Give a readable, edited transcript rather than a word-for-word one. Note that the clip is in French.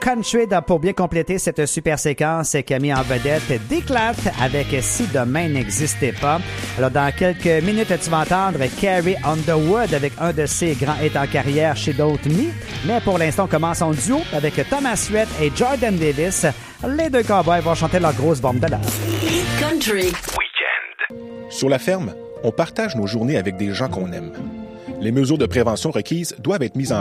country pour bien compléter cette super séquence qui a mis en vedette Dick Clark avec Si demain n'existait pas. Alors, dans quelques minutes, tu vas entendre Carrie Underwood avec un de ses grands hits en carrière, She Don't Me. Mais pour l'instant, on commence en duo avec Thomas Rhett et Jordan Davis. Les deux cowboys vont chanter leur grosse bombe de l'heure. Country Weekend. Sur la ferme, on partage nos journées avec des gens qu'on aime. Les mesures de prévention requises doivent être mises en